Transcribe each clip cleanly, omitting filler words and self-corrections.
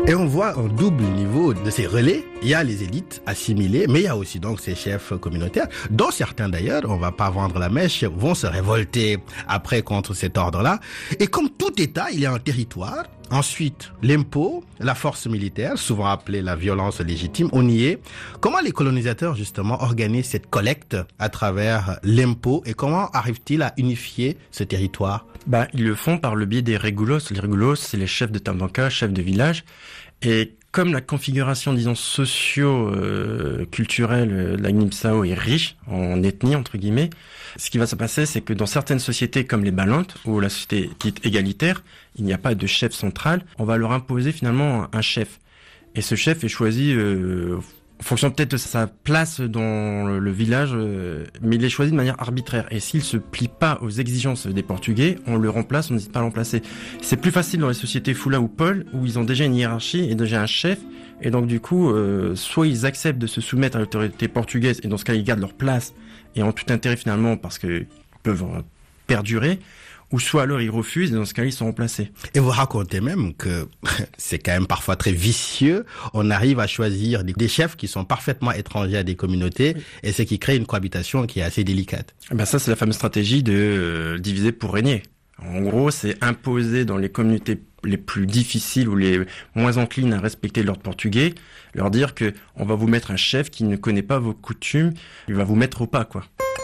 Et on voit un double niveau de ces relais. Il y a les élites assimilées, mais il y a aussi donc ces chefs communautaires, dont certains d'ailleurs, on va pas vendre la mèche, vont se révolter après contre cet ordre-là. Et comme tout État, il y a un territoire. Ensuite, l'impôt, la force militaire, souvent appelée la violence légitime, on y est. Comment les colonisateurs, justement, organisent cette collecte à travers l'impôt et comment arrivent-ils à unifier ce territoire? Ils le font par le biais des régulos. Les régulos, c'est les chefs de Tambanka, chefs de village. Et comme la configuration, disons, socio-culturelle de la Guinée-Bissau est riche en ethnie, entre guillemets, ce qui va se passer, c'est que dans certaines sociétés comme les Balantes, ou la société dite égalitaire, il n'y a pas de chef central, on va leur imposer finalement un chef. Et ce chef est choisi en fonction peut-être de sa place dans le village, mais il est choisi de manière arbitraire. Et s'il se plie pas aux exigences des Portugais, on le remplace, on n'hésite pas à le remplacer. C'est plus facile dans les sociétés Fula ou Paul, où ils ont déjà une hiérarchie et déjà un chef. Et donc du coup, soit ils acceptent de se soumettre à l'autorité portugaise, et dans ce cas, ils gardent leur place, et en tout intérêt finalement, parce qu'ils peuvent perdurer, ou soit alors ils refusent, et dans ce cas, ils sont remplacés. Et vous racontez même que c'est quand même parfois très vicieux. On arrive à choisir des chefs qui sont parfaitement étrangers à des communautés, et ce qui crée une cohabitation qui est assez délicate. Ça, c'est la fameuse stratégie de diviser pour régner. En gros, c'est imposer dans les communautés les plus difficiles ou les moins enclines à respecter l'ordre portugais, leur dire que on va vous mettre un chef qui ne connaît pas vos coutumes, il va vous mettre au pas, quoi.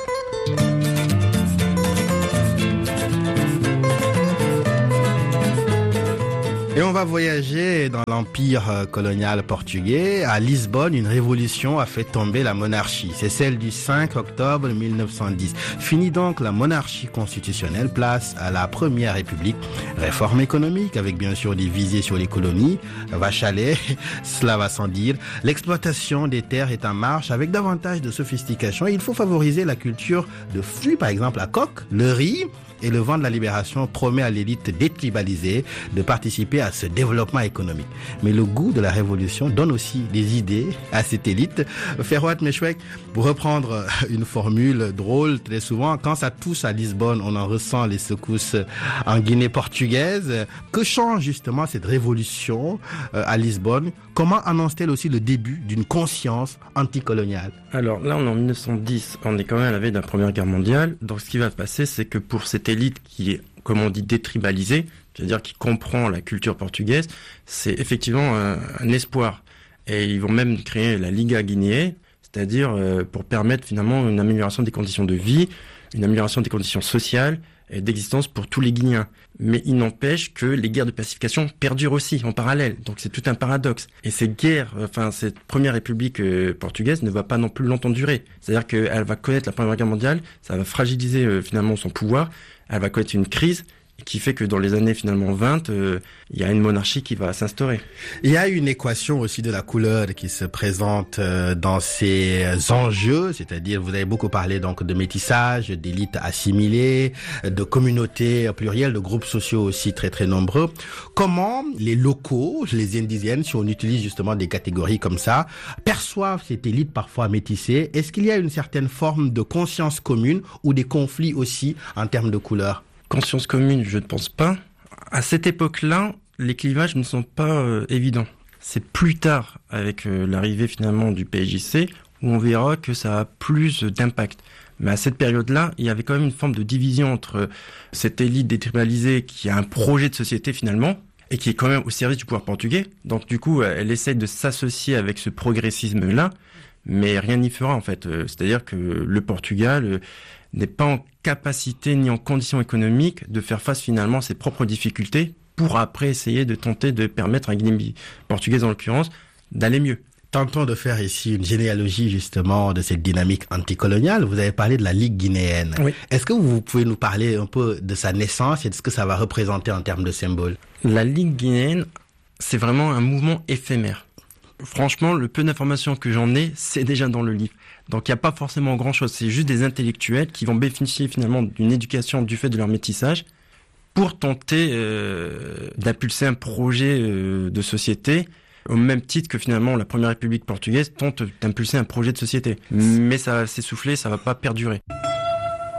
Et on va voyager dans l'empire colonial portugais. À Lisbonne, une révolution a fait tomber la monarchie. C'est celle du 5 octobre 1910. Fini donc la monarchie constitutionnelle, place à la première république. Réforme économique avec bien sûr des visées sur les colonies. Vache à lait, cela va sans dire. L'exploitation des terres est en marche avec davantage de sophistication. Il faut favoriser la culture de fruits, par exemple la coque, le riz. Et le vent de la libération promet à l'élite détribalisée de participer à ce développement économique. Mais le goût de la révolution donne aussi des idées à cette élite. Ferroat Meshwek, pour reprendre une formule drôle, très souvent, quand ça tousse à Lisbonne, on en ressent les secousses en Guinée portugaise. Que change justement cette révolution à Lisbonne? Comment annonce-t-elle aussi le début d'une conscience anticoloniale? Alors là, on est en 1910, on est quand même à la veille de la Première Guerre mondiale. Donc ce qui va se passer, c'est que pour cette élite qui est, comme on dit, détribalisée, c'est-à-dire qui comprend la culture portugaise, c'est effectivement un espoir. Et ils vont même créer la Liga guinéenne, c'est-à-dire pour permettre finalement une amélioration des conditions de vie, une amélioration des conditions sociales et d'existence pour tous les Guinéens. Mais il n'empêche que les guerres de pacification perdurent aussi en parallèle. Donc c'est tout un paradoxe. Et cette première république portugaise ne va pas non plus longtemps durer. C'est-à-dire qu'elle va connaître la Première Guerre mondiale, ça va fragiliser finalement son pouvoir, elle va connaître une crise qui fait que dans les années finalement 20, il y a une monarchie qui va s'instaurer. Il y a une équation aussi de la couleur qui se présente dans ces enjeux, c'est-à-dire vous avez beaucoup parlé donc de métissage, d'élites assimilées, de communautés plurielles, de groupes sociaux aussi très très nombreux. Comment les locaux, les indigènes, si on utilise justement des catégories comme ça, perçoivent cette élite parfois métissée? Est-ce qu'il y a une certaine forme de conscience commune ou des conflits aussi en termes de couleur? Conscience commune, je ne pense pas. À cette époque-là, les clivages ne sont pas évidents. C'est plus tard, avec l'arrivée finalement du PAIJC, où on verra que ça a plus d'impact. Mais à cette période-là, il y avait quand même une forme de division entre cette élite détribalisée qui a un projet de société finalement, et qui est quand même au service du pouvoir portugais. Donc du coup, elle essaie de s'associer avec ce progressisme-là, mais rien n'y fera en fait. C'est-à-dire que le Portugal n'est pas en capacité ni en conditions économiques de faire face finalement à ses propres difficultés pour après essayer de tenter de permettre à la Guinée portugaise en l'occurrence d'aller mieux. Tentons de faire ici une généalogie justement de cette dynamique anticoloniale. Vous avez parlé de la Ligue guinéenne. Oui. Est-ce que vous pouvez nous parler un peu de sa naissance et de ce que ça va représenter en termes de symboles? La Ligue guinéenne, c'est vraiment un mouvement éphémère. Franchement, le peu d'informations que j'en ai, c'est déjà dans le livre. Donc il n'y a pas forcément grand-chose, c'est juste des intellectuels qui vont bénéficier finalement d'une éducation du fait de leur métissage pour tenter d'impulser un projet de société au même titre que finalement la Première République portugaise tente d'impulser un projet de société. Mais ça va s'essouffler, ça va pas perdurer.